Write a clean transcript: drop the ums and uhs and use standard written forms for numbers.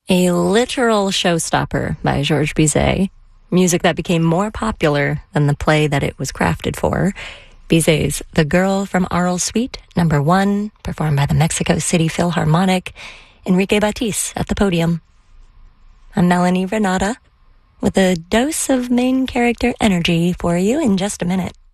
A literal showstopper by Georges Bizet, music that became more popular than the play that it was crafted for. Bizet's The Girl from Arles Suite, number 1, performed by the Mexico City Philharmonic, Enrique Batiste at the podium. I'm Melanie Renata, with a dose of main character energy for you in just a minute.